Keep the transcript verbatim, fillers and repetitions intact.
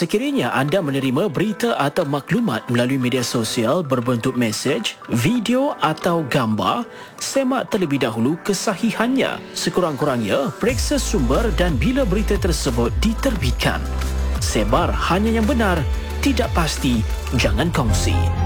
Sekiranya anda menerima berita atau maklumat melalui media sosial berbentuk mesej, video atau gambar, semak terlebih dahulu kesahihannya. Sekurang-kurangnya, periksa sumber dan bila berita tersebut diterbitkan. Sebar hanya yang benar, tidak pasti, jangan kongsi.